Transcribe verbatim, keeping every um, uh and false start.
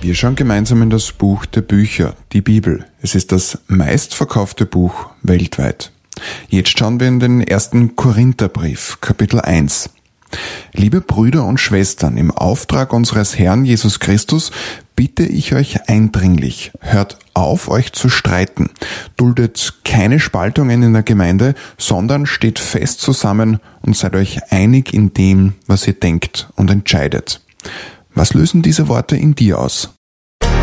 Wir schauen gemeinsam in das Buch der Bücher, die Bibel. Es ist das meistverkaufte Buch weltweit. Jetzt schauen wir in den ersten Korintherbrief, Kapitel eins. Liebe Brüder und Schwestern, im Auftrag unseres Herrn Jesus Christus bitte ich euch eindringlich, hört auf, euch zu streiten, duldet keine Spaltungen in der Gemeinde, sondern steht fest zusammen und seid euch einig in dem, was ihr denkt und entscheidet. Was lösen diese Worte in dir aus?